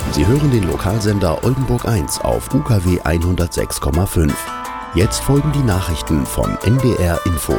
Sie hören den Lokalsender Oldenburg 1 auf UKW 106,5. Jetzt folgen die Nachrichten von NDR Info.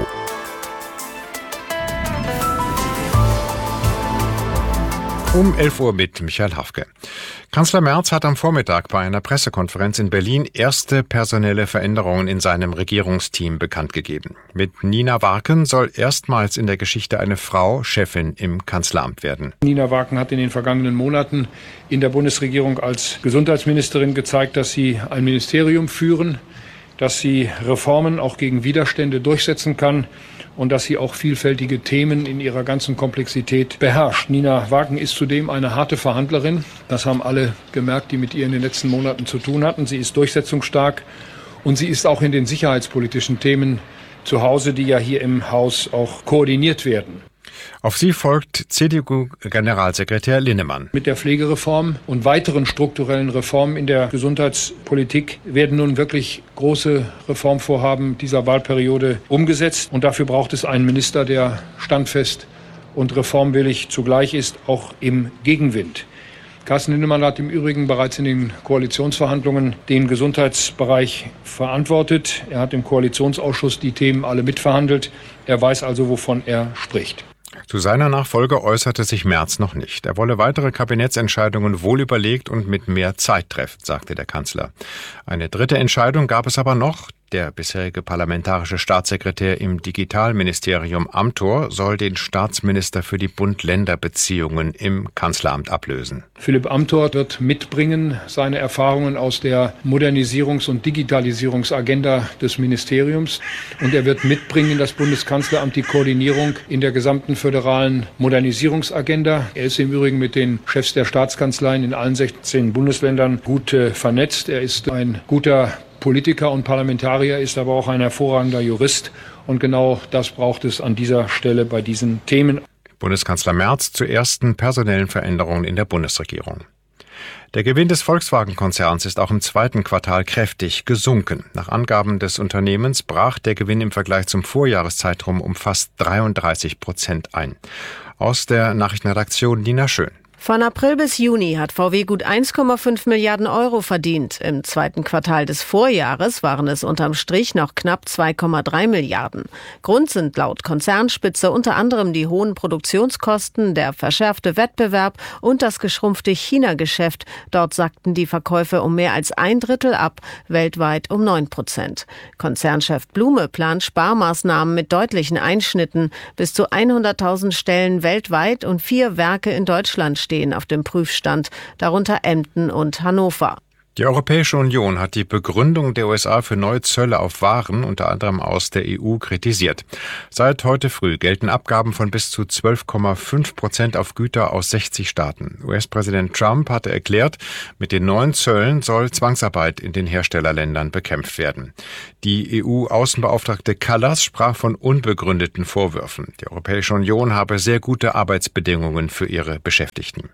Um 11 Uhr mit Michael Hafke. Kanzler Merz hat am Vormittag bei einer Pressekonferenz in Berlin erste personelle Veränderungen in seinem Regierungsteam bekannt gegeben. Mit Nina Warken soll erstmals in der Geschichte eine Frau Chefin im Kanzleramt werden. Nina Warken hat in den vergangenen Monaten in der Bundesregierung als Gesundheitsministerin gezeigt, dass sie ein Ministerium führen, dass sie Reformen auch gegen Widerstände durchsetzen kann und dass sie auch vielfältige Themen in ihrer ganzen Komplexität beherrscht. Nina Warken ist zudem eine harte Verhandlerin. Das haben alle gemerkt, die mit ihr in den letzten Monaten zu tun hatten. Sie ist durchsetzungsstark und sie ist auch in den sicherheitspolitischen Themen zu Hause, die ja hier im Haus auch koordiniert werden. Auf sie folgt CDU-Generalsekretär Linnemann. Mit der Pflegereform und weiteren strukturellen Reformen in der Gesundheitspolitik werden nun wirklich große Reformvorhaben dieser Wahlperiode umgesetzt. Und dafür braucht es einen Minister, der standfest und reformwillig zugleich ist, auch im Gegenwind. Carsten Linnemann hat im Übrigen bereits in den Koalitionsverhandlungen den Gesundheitsbereich verantwortet. Er hat im Koalitionsausschuss die Themen alle mitverhandelt. Er weiß also, wovon er spricht. Zu seiner Nachfolge äußerte sich Merz noch nicht. Er wolle weitere Kabinettsentscheidungen wohlüberlegt und mit mehr Zeit treffen, sagte der Kanzler. Eine dritte Entscheidung gab es aber noch. Der bisherige parlamentarische Staatssekretär im Digitalministerium Amthor soll den Staatsminister für die Bund-Länder-Beziehungen im Kanzleramt ablösen. Philipp Amthor wird mitbringen seine Erfahrungen aus der Modernisierungs- und Digitalisierungsagenda des Ministeriums. Und er wird mitbringen das Bundeskanzleramt die Koordinierung in der gesamten föderalen Modernisierungsagenda. Er ist im Übrigen mit den Chefs der Staatskanzleien in allen 16 Bundesländern gut vernetzt. Er ist ein guter Politiker und Parlamentarier, ist aber auch ein hervorragender Jurist. Und genau das braucht es an dieser Stelle bei diesen Themen. Bundeskanzler Merz zu ersten personellen Veränderungen in der Bundesregierung. Der Gewinn des Volkswagen-Konzerns ist auch im zweiten Quartal kräftig gesunken. Nach Angaben des Unternehmens brach der Gewinn im Vergleich zum Vorjahreszeitraum um fast 33% ein. Aus der Nachrichtenredaktion Nina Schön. Von April bis Juni hat VW gut 1,5 Milliarden Euro verdient. Im zweiten Quartal des Vorjahres waren es unterm Strich noch knapp 2,3 Milliarden. Grund sind laut Konzernspitze unter anderem die hohen Produktionskosten, der verschärfte Wettbewerb und das geschrumpfte China-Geschäft. Dort sackten die Verkäufe um mehr als 1/3 ab, weltweit um 9%. Konzernchef Blume plant Sparmaßnahmen mit deutlichen Einschnitten. Bis zu 100.000 Stellen weltweit und 4 Werke in Deutschland stehen auf dem Prüfstand, darunter Emden und Hannover. Die Europäische Union hat die Begründung der USA für neue Zölle auf Waren, unter anderem aus der EU, kritisiert. Seit heute früh gelten Abgaben von bis zu 12,5% auf Güter aus 60 Staaten. US-Präsident Trump hatte erklärt, mit den neuen Zöllen soll Zwangsarbeit in den Herstellerländern bekämpft werden. Die EU-Außenbeauftragte Kallas sprach von unbegründeten Vorwürfen. Die Europäische Union habe sehr gute Arbeitsbedingungen für ihre Beschäftigten.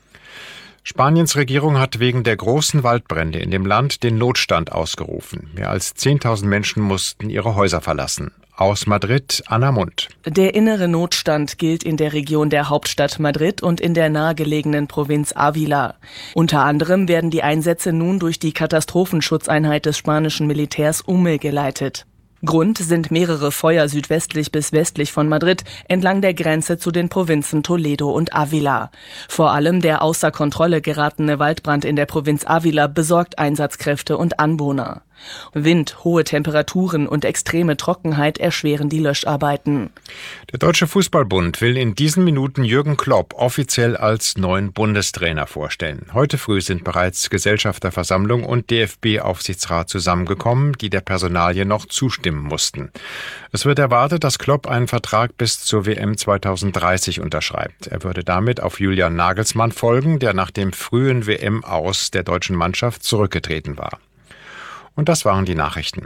Spaniens Regierung hat wegen der großen Waldbrände in dem Land den Notstand ausgerufen. Mehr als 10.000 Menschen mussten ihre Häuser verlassen. Aus Madrid, Anna Mund. Der innere Notstand gilt in der Region der Hauptstadt Madrid und in der nahegelegenen Provinz Ávila. Unter anderem werden die Einsätze nun durch die Katastrophenschutzeinheit des spanischen Militärs UME geleitet. Grund sind mehrere Feuer südwestlich bis westlich von Madrid entlang der Grenze zu den Provinzen Toledo und Ávila. Vor allem der außer Kontrolle geratene Waldbrand in der Provinz Ávila besorgt Einsatzkräfte und Anwohner. Wind, hohe Temperaturen und extreme Trockenheit erschweren die Löscharbeiten. Der Deutsche Fußballbund will in diesen Minuten Jürgen Klopp offiziell als neuen Bundestrainer vorstellen. Heute früh sind bereits Gesellschafterversammlung und DFB-Aufsichtsrat zusammengekommen, die der Personalie noch zustimmen mussten. Es wird erwartet, dass Klopp einen Vertrag bis zur WM 2030 unterschreibt. Er würde damit auf Julian Nagelsmann folgen, der nach dem frühen WM-Aus der deutschen Mannschaft zurückgetreten war. Und das waren die Nachrichten.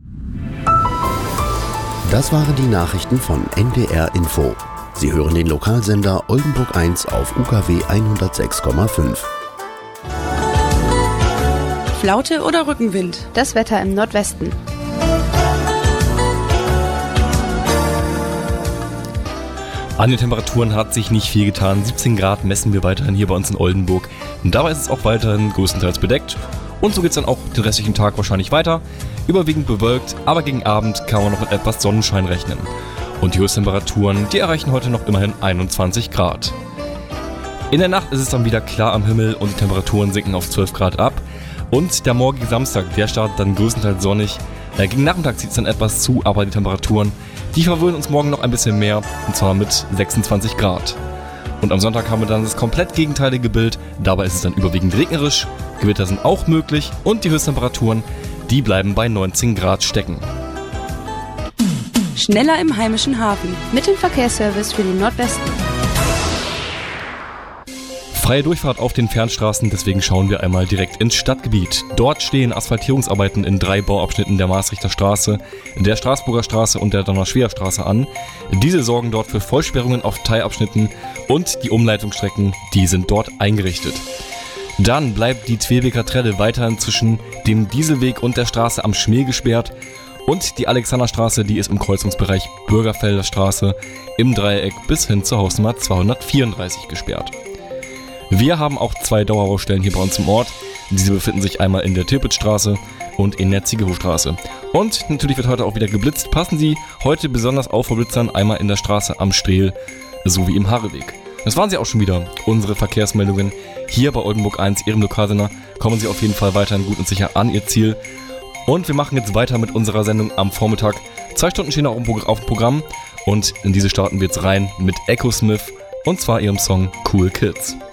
Das waren die Nachrichten von NDR Info. Sie hören den Lokalsender Oldenburg 1 auf UKW 106,5. Flaute oder Rückenwind? Das Wetter im Nordwesten. An den Temperaturen hat sich nicht viel getan. 17 Grad messen wir weiterhin hier bei uns in Oldenburg. Und dabei ist es auch weiterhin größtenteils bedeckt. Und so geht es dann auch den restlichen Tag wahrscheinlich weiter. Überwiegend bewölkt, aber gegen Abend kann man noch mit etwas Sonnenschein rechnen. Und die Höchsttemperaturen, die erreichen heute noch immerhin 21 Grad. In der Nacht ist es dann wieder klar am Himmel und die Temperaturen sinken auf 12 Grad ab. Und der morgige Samstag, der startet dann größtenteils sonnig. Gegen Nachmittag zieht es dann etwas zu, aber die Temperaturen, die verwöhnen uns morgen noch ein bisschen mehr, und zwar mit 26 Grad. Und am Sonntag haben wir dann das komplett gegenteilige Bild. Dabei ist es dann überwiegend regnerisch, Gewitter sind auch möglich und die Höchsttemperaturen, die bleiben bei 19 Grad stecken. Schneller im heimischen Hafen mit dem Verkehrsservice für den Nordwesten. Freie Durchfahrt auf den Fernstraßen, deswegen schauen wir einmal direkt ins Stadtgebiet. Dort stehen Asphaltierungsarbeiten in 3 Bauabschnitten der Maastrichter Straße, der Straßburger Straße und der Donauschwiler Straße an. Diese sorgen dort für Vollsperrungen auf Teilabschnitten und die Umleitungsstrecken, die sind dort eingerichtet. Dann bleibt die Twebeker Trelle weiterhin zwischen dem Dieselweg und der Straße am Schmäh gesperrt und die Alexanderstraße, die ist im Kreuzungsbereich Bürgerfelder Straße im Dreieck bis hin zur Hausnummer 234 gesperrt. Wir haben auch 2 Dauerbaustellen hier bei uns im Ort. Diese befinden sich einmal in der Tirpitzstraße und in der Ziegehochstraße. Und natürlich wird heute auch wieder geblitzt. Passen Sie heute besonders auf vor Blitzern, einmal in der Straße am Strehl sowie im Haareweg. Das waren sie auch schon wieder, unsere Verkehrsmeldungen hier bei Oldenburg 1, Ihrem Lokalsender. Kommen Sie auf jeden Fall weiterhin gut und sicher an Ihr Ziel. Und wir machen jetzt weiter mit unserer Sendung am Vormittag. 2 Stunden stehen auch auf dem Programm und in diese starten wir jetzt rein mit Echosmith und zwar ihrem Song Cool Kids.